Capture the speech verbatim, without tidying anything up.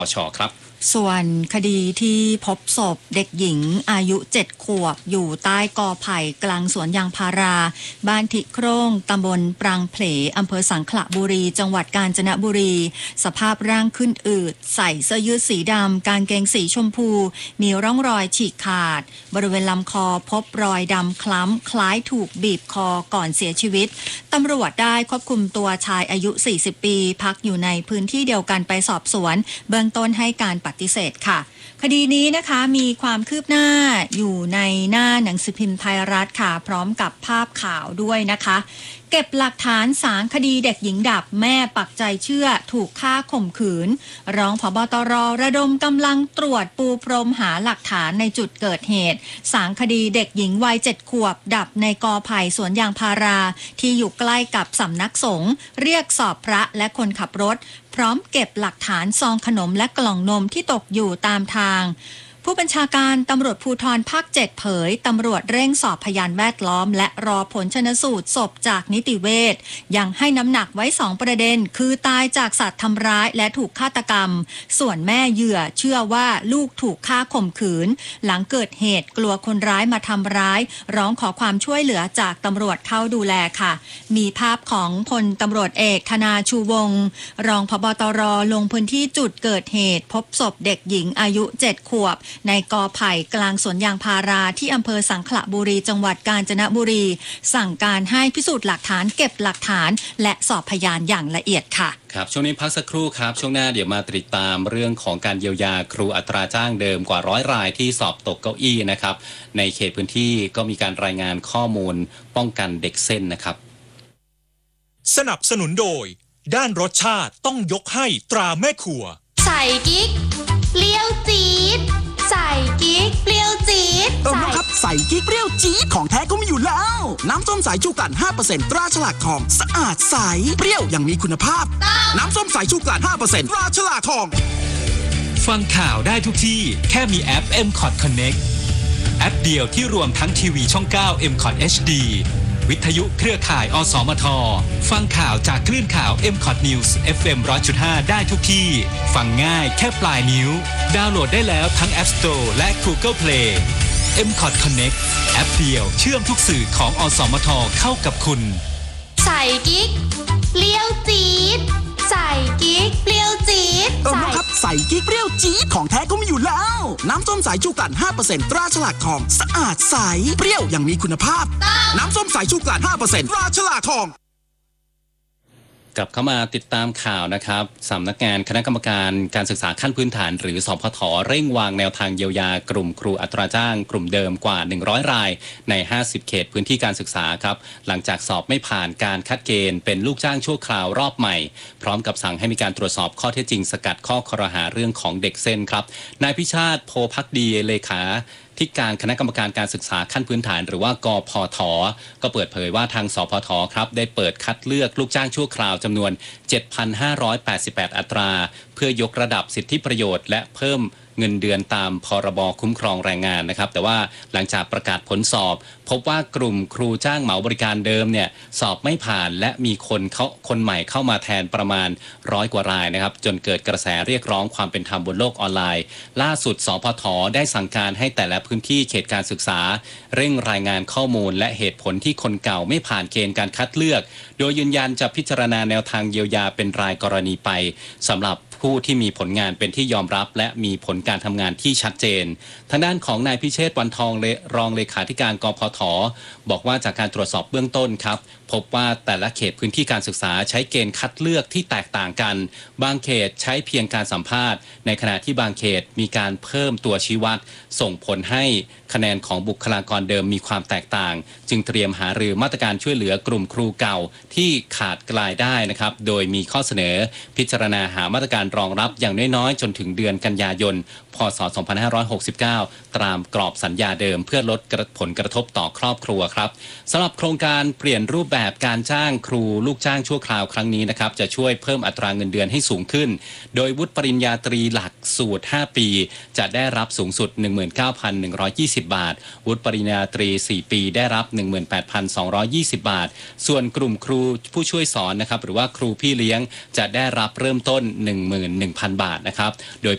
ปชครับส่วนคดีที่พบศพเด็กหญิงอายุเจ็ดขวบอยู่ใต้กอไผ่กลางสวนยางพาราบ้านทิโครงตำบลปรางเพลอำเภอสังขละบุรีจังหวัดกาญจนบุรีสภาพร่างขึ้นอืดใส่เสื้อยืดสีดำกางเกงสีชมพูมีร่องรอยฉีกขาดบริเวณลำคอพบรอยดำคล้ำคล้ายถูกบีบคอก่อนเสียชีวิตตำรวจได้ควบคุมตัวชายอายุสี่สิบปีพักอยู่ในพื้นที่เดียวกันไปสอบสวนเบื้องต้นให้การปฏิเสธค่ะคดีนี้นะคะมีความคืบหน้าอยู่ในหน้าหนังสือพิมพ์ไทยรัฐค่ะพร้อมกับภาพข่าวด้วยนะคะเก็บหลักฐานสางคดีเด็กหญิงดับแม่ปักใจเชื่อถูกฆ่าข่มขืนรองผบตรระดมกำลังตรวจปูพรมหาหลักฐานในจุดเกิดเหตุสางคดีเด็กหญิงวัยเจ็ดขวบดับในกอไผ่สวนยางพาราที่อยู่ใกล้กับสำนักสงฆ์เรียกสอบพระและคนขับรถพร้อมเก็บหลักฐานซองขนมและกล่องนมที่ตกอยู่ตามทางผู้บัญชาการตำรวจภูธรภาคเจ็ดเผยตำรวจเร่งสอบพยานแวดล้อมและรอผลชนสูตรศพจากนิติเวชยังให้น้ำหนักไว้สองประเด็นคือตายจากสัตว์ทำร้ายและถูกฆาตกรรมส่วนแม่เหยื่อเชื่อว่าลูกถูกฆ่าข่มขืนหลังเกิดเหตุกลัวคนร้ายมาทำร้ายร้องขอความช่วยเหลือจากตำรวจเข้าดูแลค่ะมีภาพของพลตำรวจเอกธนาชูวงศ์รองผบตรลงพื้นที่จุดเกิดเหตุพบศพเด็กหญิงอายุเจ็ดขวบในกอไผ่กลางสวนยางพาราที่อำเภอสังขละบุรีจังหวัดกาญจนบุรีสั่งการให้พิสูจน์หลักฐานเก็บหลักฐานและสอบพยานอย่างละเอียดค่ะครับช่วงนี้พักสักครู่ครับช่วงหน้าเดี๋ยวมาติดตามเรื่องของการเยียวยาครูอัตราจ้างเดิมกว่าร้อยรายที่สอบตกเก้าอี้นะครับในเขตพื้นที่ก็มีการรายงานข้อมูลป้องกันเด็กเส้นนะครับสนับสนุนโดยด้านรสชาติต้องยกให้ตราแม่ครัวใส่กิ๊กเปรี้ยวจี๊ดใส่กิ๊กเปรี้ยวจี๊ดเออครับใส่กิ๊กเปรี้ยวจี๊ดของแท้ก็มีอยู่แล้วน้ำส้มสายชูกลั่น ห้าเปอร์เซ็นต์ ตราฉลากทองสะอาดใสเปรี้ยวอย่างมีคุณภาพน้ำส้มสายชูกลั่น ห้าเปอร์เซ็นต์ ตราฉลากทองฟังข่าวได้ทุกที่แค่มีแอป เอ็ม คอท Connect แอปเดียวที่รวมทั้งทีวีช่อง เก้า เอ็ม คอท เอช ดี วิทยุเครือข่ายอสมทฟังข่าวจากคลื่นข่าว เอ็ม คอท News เอฟ เอ็ม หนึ่งร้อยจุดห้า ได้ทุกที่ฟังง่ายแค่ปลายนิ้วดาวน์โหลดได้แล้วทั้ง App Store และ Google Play เอ็ม คอท Connect แอปเดียวเชื่อมทุกสื่อของอสมทเข้ากับคุณใส่กิ๊กเปรี้ยวจี๊ดใส่กิ๊กเปรี้ยวจี๊ดเออครับใส่กิ๊กเปรี้ยวจี๊ดของแท้ก็มีอยู่แล้วน้ำส้มสายชูกลั่น ห้าเปอร์เซ็นต์ ตราฉลากทองสะอาดใสเปรี้ยวอย่างมีคุณภาพน้ำส้มสายชูกลั่น ห้าเปอร์เซ็นต์ ตราฉลากทองกลับเข้ามาติดตามข่าวนะครับสำนักงานคณะกรรมการการศึกษาขั้นพื้นฐานหรือสพทเร่งวางแนวทางเยียวยากลุ่มครูอัตราจ้างกลุ่มเดิมกว่าหนึ่งร้อยรายในห้าสิบเขตพื้นที่การศึกษาครับหลังจากสอบไม่ผ่านการคัดเกณฑ์เป็นลูกจ้างชั่วคราวรอบใหม่พร้อมกับสั่งให้มีการตรวจสอบข้อเท็จจริงสกัดข้อครหาเรื่องของเด็กเส้นครับนายพิชาติโพภักดีเลขาที่การคณะกรรมการการศึกษาขั้นพื้นฐานหรือว่ากพทก็เปิดเผยว่าทางสพทครับได้เปิดคัดเลือกลูกจ้างชั่วคราวจำนวน เจ็ดพันห้าร้อยแปดสิบแปด อัตราเพื่อยกระดับสิทธิประโยชน์และเพิ่มเงินเดือนตามพรบคุ้มครองแรงงานนะครับแต่ว่าหลังจากประกาศผลสอบพบว่ากลุ่มครูจ้างเหมาบริการเดิมเนี่ยสอบไม่ผ่านและมีคนเขาคนใหม่เข้ามาแทนประมาณร้อยกว่ารายนะครับจนเกิดกระแสเรียกร้องความเป็นธรรมบนโลกออนไลน์ล่าสุดสพทได้สั่งการให้แต่ละพื้นที่เขตการศึกษาเร่งรายงานข้อมูลและเหตุผลที่คนเก่าไม่ผ่านเกณฑ์การคัดเลือกโดยยืนยันจะพิจารณาแนวทางเยียวยาเป็นรายกรณีไปสำหรับผู้ที่มีผลงานเป็นที่ยอมรับและมีผลการทำงานที่ชัดเจนทางด้านของนายพิเชษฐ์วันทองรองเลขาธิการกพทบอกว่าจากการตรวจสอบเบื้องต้นครับพบว่าแต่ละเขตพื้นที่การศึกษาใช้เกณฑ์คัดเลือกที่แตกต่างกันบางเขตใช้เพียงการสัมภาษณ์ในขณะที่บางเขตมีการเพิ่มตัวชี้วัดส่งผลให้คะแนนของบุคลากรเดิมมีความแตกต่างจึงเตรียมหารือมาตรการช่วยเหลือกลุ่มครูเก่าที่ขาดรายได้นะครับโดยมีข้อเสนอพิจารณาหามาตรการรองรับอย่างน้อยๆจนถึงเดือนกันยายนพ.ศ. สองพันห้าร้อยหกสิบเก้าตามกรอบสัญญาเดิมเพื่อลดผลกระทบต่อครอบครัวครับสำหรับโครงการเปลี่ยนรูปแบบการจ้างครูลูกจ้างชั่วคราวครั้งนี้นะครับจะช่วยเพิ่มอัตราเงินเดือนให้สูงขึ้นโดยวุฒิปริญญาตรีหลักสูตรห้าปีจะได้รับสูงสุด หนึ่งหมื่นเก้าพันหนึ่งร้อยยี่สิบ บาทวุฒิปริญญาตรีสี่ปีได้รับ หนึ่งหมื่นแปดพันสองร้อยยี่สิบ บาทส่วนกลุ่มครูผู้ช่วยสอนนะครับหรือว่าครูพี่เลี้ยงจะได้รับเริ่มต้น หนึ่งหมื่นหนึ่งพัน บาทนะครับโดย